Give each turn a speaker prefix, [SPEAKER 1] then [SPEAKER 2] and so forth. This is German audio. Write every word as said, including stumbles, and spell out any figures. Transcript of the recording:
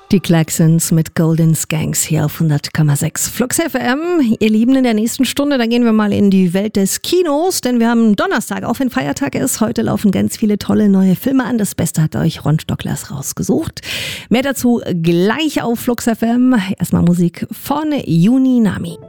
[SPEAKER 1] Die Klaxons mit Golden Skanks hier auf hundert Komma sechs Flux F M. Ihr Lieben, in der nächsten Stunde, da gehen wir mal in die Welt des Kinos, denn wir haben Donnerstag, auch wenn Feiertag ist. Heute laufen ganz viele tolle neue Filme an. Das Beste hat euch Ron Stocklers rausgesucht. Mehr dazu gleich auf Flux F M. Erstmal Musik von Juni Nami.